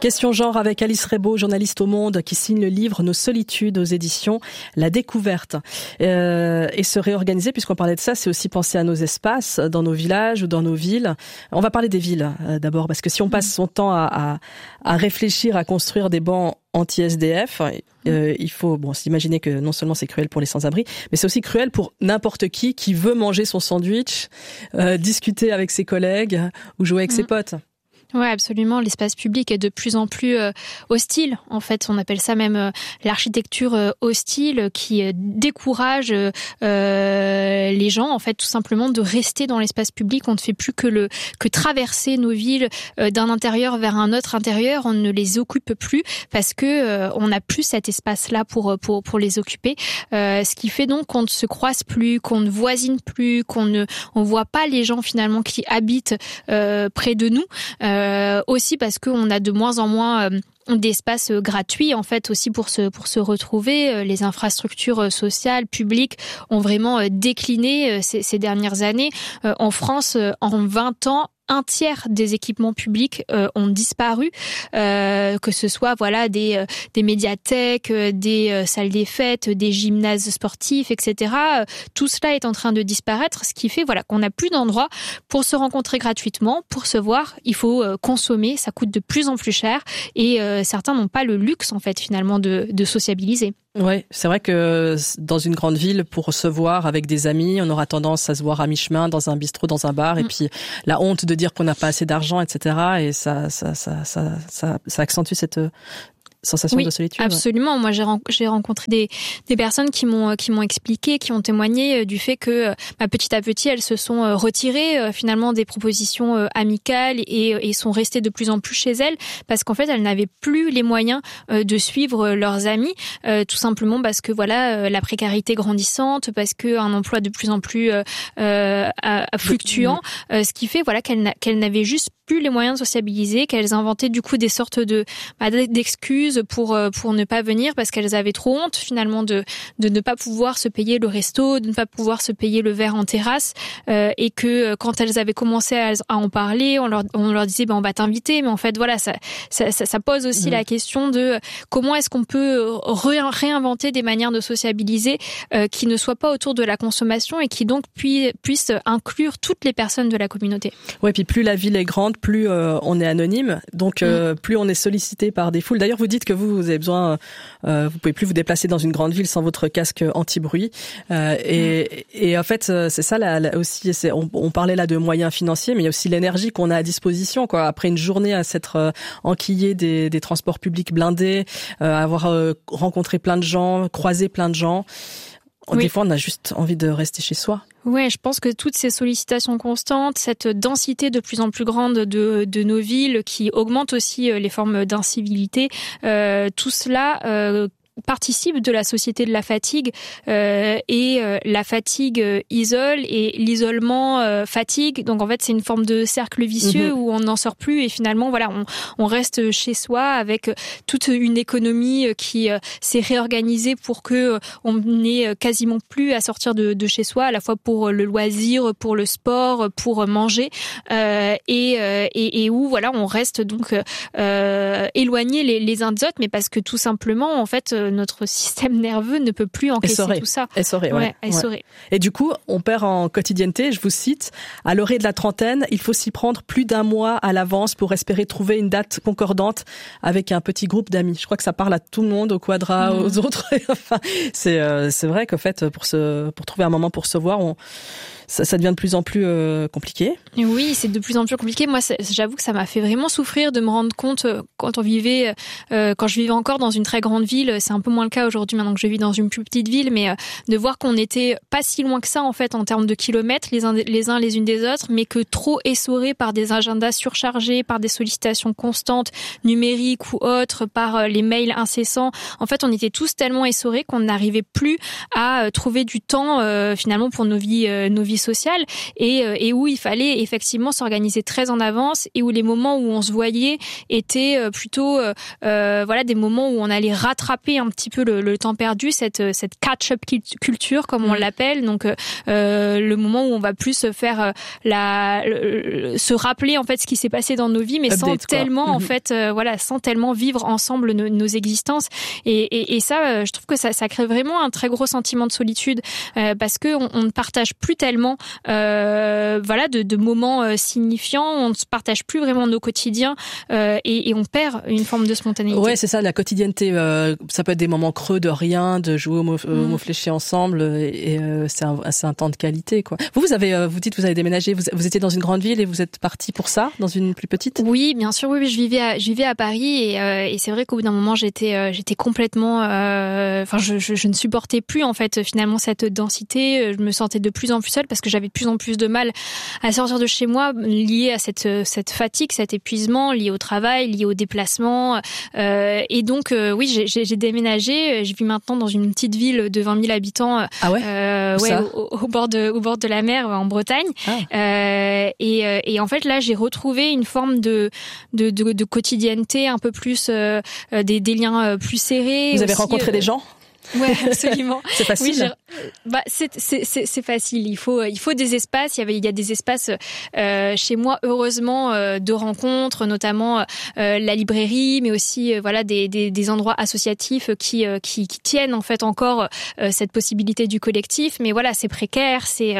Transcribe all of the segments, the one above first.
Question genre avec Alice Rebaud, journaliste au Monde, qui signe le livre Nos solitudes aux éditions La Découverte. Et se réorganiser, puisqu'on parlait de ça, c'est aussi penser à nos espaces, dans nos villages ou dans nos villes. On va parler des villes d'abord, parce que si on passe son temps à réfléchir, à construire des bancs anti-SDF, il faut s'imaginer que non seulement c'est cruel pour les sans-abri, mais c'est aussi cruel pour n'importe qui veut manger son sandwich, discuter avec ses collègues ou jouer avec ses potes. Ouais, absolument. L'espace public est de plus en plus hostile. En fait, on appelle ça même l'architecture hostile, qui décourage les gens, en fait, tout simplement de rester dans l'espace public. On ne fait plus que traverser nos villes d'un intérieur vers un autre intérieur. On ne les occupe plus parce que on n'a plus cet espace-là pour les occuper. Ce qui fait donc qu'on ne se croise plus, qu'on ne voisine plus, on voit pas les gens finalement qui habitent près de nous. Aussi parce qu'on a de moins en moins d'espaces gratuits en fait aussi pour se retrouver. Les infrastructures sociales, publiques ont vraiment décliné ces dernières années. En France, en 20 ans, un tiers des équipements publics ont disparu, que ce soit des médiathèques, des salles des fêtes, des gymnases sportifs, etc. Tout cela est en train de disparaître, ce qui fait qu'on n'a plus d'endroits pour se rencontrer gratuitement, pour se voir. Il faut consommer, ça coûte de plus en plus cher et certains n'ont pas le luxe en fait finalement de sociabiliser. Ouais, c'est vrai que dans une grande ville, pour se voir avec des amis, on aura tendance à se voir à mi-chemin dans un bistrot, dans un bar, et puis la honte de dire qu'on n'a pas assez d'argent, etc. Et ça accentue cette sensation de solitude. Absolument. Ouais. Moi, j'ai rencontré des personnes qui m'ont expliqué, qui ont témoigné du fait que petit à petit, elles se sont retirées finalement des propositions amicales et sont restées de plus en plus chez elles parce qu'en fait, elles n'avaient plus les moyens de suivre leurs amis, tout simplement parce que la précarité grandissante, parce que un emploi de plus en plus fluctuant, ce qui fait qu'elles n'avaient juste plus les moyens de sociabiliser, qu'elles inventaient du coup des sortes d'excuses pour ne pas venir parce qu'elles avaient trop honte finalement de ne pas pouvoir se payer le resto, de ne pas pouvoir se payer le verre en terrasse, et que quand elles avaient commencé à en parler, on leur disait on va t'inviter, mais en fait ça pose aussi la question de comment est-ce qu'on peut réinventer des manières de sociabiliser qui ne soient pas autour de la consommation et qui donc puissent inclure toutes les personnes de la communauté. Ouais, puis plus la ville est grande, plus on est anonyme, donc plus on est sollicité par des foules. D'ailleurs, vous dites que vous avez besoin, vous pouvez plus vous déplacer dans une grande ville sans votre casque anti-bruit. Et en fait, c'est ça aussi. On parlait là de moyens financiers, mais il y a aussi l'énergie qu'on a à disposition. Après une journée à s'être enquillé des transports publics blindés, avoir rencontré plein de gens, croisé plein de gens. Des fois, on a juste envie de rester chez soi. Ouais, je pense que toutes ces sollicitations constantes, cette densité de plus en plus grande de nos villes qui augmente aussi les formes d'incivilité, tout cela participe de la société de la fatigue et la fatigue isole et l'isolement fatigue. Donc en fait, c'est une forme de cercle vicieux où on n'en sort plus et finalement on reste chez soi avec toute une économie qui s'est réorganisée pour que on n'ait quasiment plus à sortir de chez soi, à la fois pour le loisir, pour le sport, pour manger et où on reste donc éloignés les uns des autres, mais parce que tout simplement en fait notre système nerveux ne peut plus encaisser tout ça. Essoré. Et du coup, on perd en quotidienneté. Je vous cite, à l'orée de la trentaine, il faut s'y prendre plus d'un mois à l'avance pour espérer trouver une date concordante avec un petit groupe d'amis. Je crois que ça parle à tout le monde, au quadra, aux autres. Enfin, c'est vrai qu'en fait, pour trouver un moment pour se voir, ça devient de plus en plus compliqué. Oui, c'est de plus en plus compliqué. Moi, j'avoue que ça m'a fait vraiment souffrir de me rendre compte quand je vivais encore dans une très grande ville. C'est un peu moins le cas aujourd'hui maintenant que je vis dans une plus petite ville, mais de voir qu'on n'était pas si loin que ça en fait en termes de kilomètres les uns les unes des autres, mais que trop essorés par des agendas surchargés, par des sollicitations constantes numériques ou autres, par les mails incessants. En fait, on était tous tellement essorés qu'on n'arrivait plus à trouver du temps finalement pour nos vies vie sociale et où il fallait effectivement s'organiser très en avance et où les moments où on se voyait étaient plutôt des moments où on allait rattraper un petit peu le temps perdu, cette catch-up culture comme on l'appelle, donc le moment où on va plus faire se rappeler en fait ce qui s'est passé dans nos vies, mais sans tellement en fait sans tellement vivre ensemble nos existences et ça je trouve que ça crée vraiment un très gros sentiment de solitude parce que on ne partage plus tellement de moments signifiants, on ne se partage plus vraiment nos quotidiens et on perd une forme de spontanéité. Ouais, c'est ça, la quotidienneté, ça peut être des moments creux de rien, de jouer au mot fléché ensemble et c'est un temps de qualité quoi. Vous dites que vous avez déménagé, vous étiez dans une grande ville et vous êtes parti pour ça, dans une plus petite? Oui, bien sûr, oui, je vivais à Paris et c'est vrai qu'au bout d'un moment j'étais complètement je ne supportais plus en fait finalement cette densité, je me sentais de plus en plus seule parce que j'avais de plus en plus de mal à sortir de chez moi lié à cette fatigue, cet épuisement lié au travail, lié au déplacement et donc oui, j'ai déménagé, je vis maintenant dans une petite ville de 20 000 habitants au bord de la mer en Bretagne. Et en fait là j'ai retrouvé une forme de quotidienneté un peu plus des liens plus serrés. Vous avez rencontré des gens? Ouais, absolument. C'est facile. Oui, c'est facile. Il faut des espaces. Il y a des espaces chez moi, heureusement, de rencontres, notamment la librairie, mais aussi des endroits associatifs qui tiennent en fait encore cette possibilité du collectif. Mais voilà, c'est précaire. C'est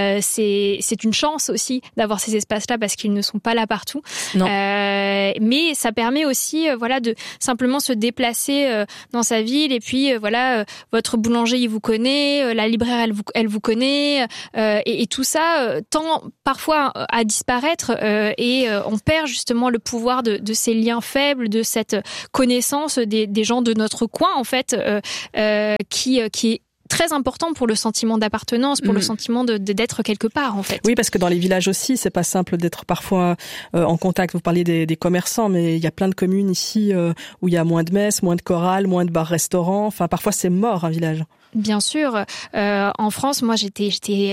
une chance aussi d'avoir ces espaces-là parce qu'ils ne sont pas là partout. Non. Mais ça permet aussi de simplement se déplacer dans sa ville et puis votre boulanger il vous connaît, la libraire elle vous connaît et tout ça tend parfois à disparaître et on perd justement le pouvoir de ces liens faibles, de cette connaissance des gens de notre coin en fait qui est très important pour le sentiment d'appartenance, pour le sentiment d'être quelque part en fait. Oui, parce que dans les villages aussi, c'est pas simple d'être parfois en contact. Vous parliez des commerçants, mais il y a plein de communes ici où il y a moins de messes, moins de chorales, moins de bars-restaurants. Enfin, parfois c'est mort un village. Bien sûr, en France, moi j'étais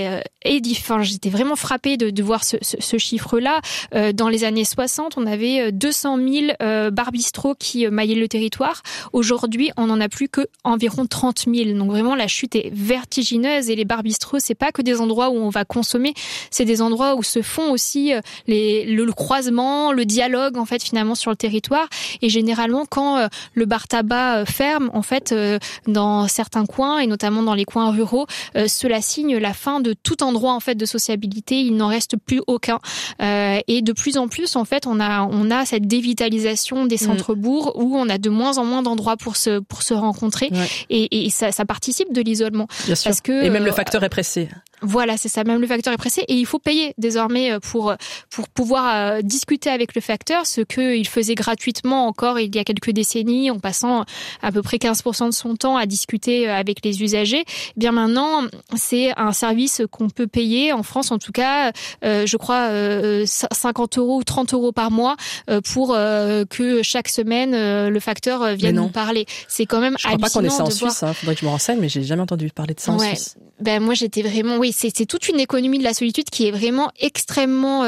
vraiment frappée de voir ce chiffre-là. Dans les années 60, on avait 200 000 bars-bistrots qui maillaient le territoire. Aujourd'hui, on n'en a plus que environ 30 000. Donc vraiment, la chute est vertigineuse. Et les bars-bistrots, c'est pas que des endroits où on va consommer, c'est des endroits où se font aussi le croisement, le dialogue en fait finalement sur le territoire. Et généralement, quand le bar-tabac ferme, en fait, dans certains coins et notamment dans les coins ruraux, cela signe la fin de tout endroit en fait de sociabilité. Il n'en reste plus aucun. Et de plus en plus, en fait, on a cette dévitalisation des centres-bourgs où on a de moins en moins d'endroits pour se rencontrer. Ouais. Et ça participe de l'isolement. Bien sûr. Parce que, et même le facteur est pressé. Voilà, c'est ça. Même le facteur est pressé et il faut payer désormais pour pouvoir discuter avec le facteur, ce qu'il faisait gratuitement encore il y a quelques décennies, en passant à peu près 15% de son temps à discuter avec les usagers. Eh bien maintenant, c'est un service qu'on peut payer en France, en tout cas, je crois 50 € ou 30 € par mois pour que chaque semaine le facteur vienne nous parler. C'est quand même hallucinant. Je crois pas qu'on ait ça en Suisse. Faudrait que je me renseigne, mais j'ai jamais entendu parler de ça en Suisse. Ben moi j'étais vraiment, oui, c'est toute une économie de la solitude qui est vraiment extrêmement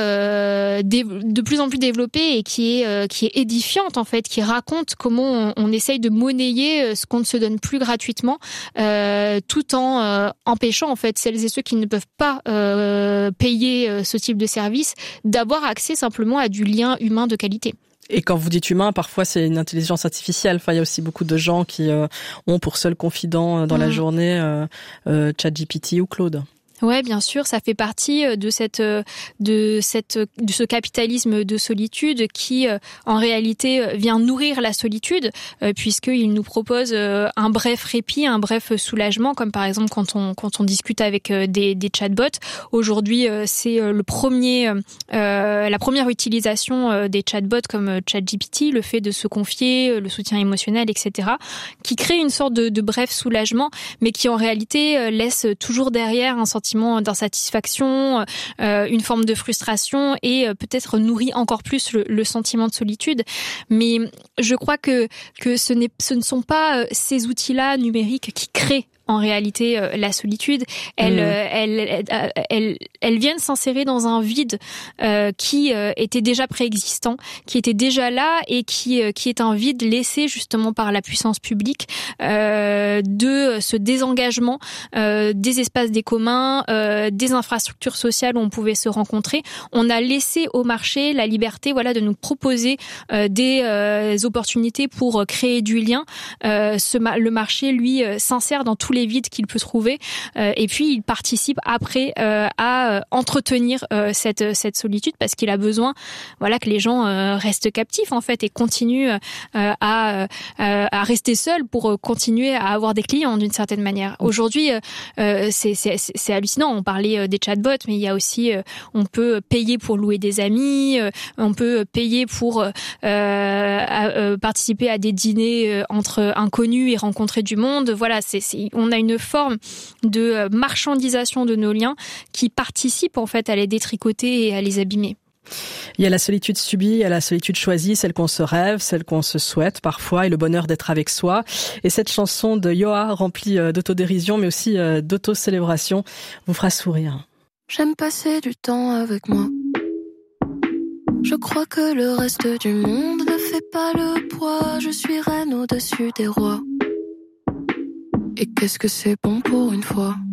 de plus en plus développée et qui est édifiante en fait, qui raconte comment on essaye de monnayer ce qu'on ne se donne plus gratuitement, tout en empêchant en fait celles et ceux qui ne peuvent pas payer ce type de service d'avoir accès simplement à du lien humain de qualité. Et quand vous dites humain, parfois c'est une intelligence artificielle. Enfin, il y a aussi beaucoup de gens qui ont pour seul confident dans la journée ChatGPT ou Claude. Ouais, bien sûr, ça fait partie de ce capitalisme de solitude qui, en réalité, vient nourrir la solitude, puisqu'il nous propose un bref répit, un bref soulagement, comme par exemple quand on discute avec des chatbots. Aujourd'hui, c'est la première utilisation des chatbots comme ChatGPT, le fait de se confier, le soutien émotionnel, etc., qui crée une sorte de bref soulagement, mais qui en réalité laisse toujours derrière un sentiment d'insatisfaction, une forme de frustration et peut-être nourrit encore plus le sentiment de solitude. Mais je crois que ce ne sont pas ces outils-là numériques qui créent en réalité la solitude. Elles viennent s'insérer dans un vide qui était déjà préexistant, qui était déjà là et qui est un vide laissé justement par la puissance publique de ce désengagement des espaces des communs, des infrastructures sociales où on pouvait se rencontrer. On a laissé au marché la liberté, voilà, de nous proposer des opportunités pour créer du lien. Le marché, lui, s'insère dans tous les vides qu'il peut trouver, et puis il participe après à entretenir cette solitude, parce qu'il a besoin, voilà, que les gens restent captifs en fait et continuent à rester seuls pour continuer à avoir des clients d'une certaine manière. Aujourd'hui, c'est hallucinant. On parlait des chatbots, mais il y a aussi, on peut payer pour louer des amis, on peut payer pour participer à des dîners entre inconnus et rencontrer du monde. Voilà, on a une forme de marchandisation de nos liens qui participe en fait à les détricoter et à les abîmer. Il y a la solitude subie, il y a la solitude choisie, celle qu'on se rêve, celle qu'on se souhaite parfois, et le bonheur d'être avec soi. Et cette chanson de Yoa, remplie d'autodérision, mais aussi d'auto-célébration, vous fera sourire. J'aime passer du temps avec moi. Je crois que le reste du monde ne fait pas le poids. Je suis reine au-dessus des rois. Et qu'est-ce que c'est bon pour une fois.